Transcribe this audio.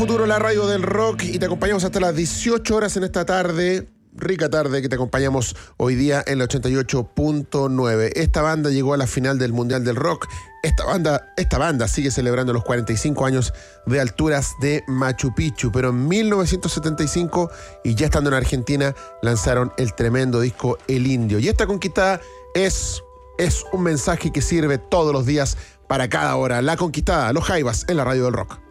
Futuro, la radio del rock, y te acompañamos hasta las 18 horas en esta tarde, rica tarde que te acompañamos hoy día en la 88.9. Esta banda llegó a la final del Mundial del Rock. Esta banda sigue celebrando los 45 años de alturas de Machu Picchu, pero en 1975, y ya estando en Argentina, lanzaron el tremendo disco El Indio. Y esta Conquistada es un mensaje que sirve todos los días para cada hora. La Conquistada, los Jaivas en la radio del rock.